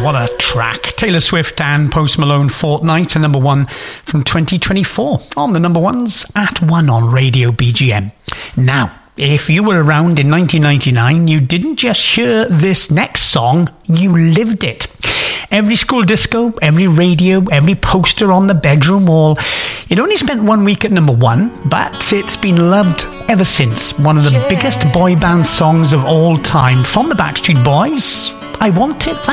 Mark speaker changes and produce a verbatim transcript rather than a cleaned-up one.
Speaker 1: what a track. Taylor Swift and Post Malone, Fortnight, a number one from twenty twenty-four. On the number ones at one on Radio B G M. Now, if you were around in nineteen ninety-nine, you didn't just hear this next song, you lived it. Every school disco, every radio, every poster on the bedroom wall. It only spent one week at number one, but it's been loved ever since. One of the biggest boy band songs of all time. From the Backstreet Boys, I Want It That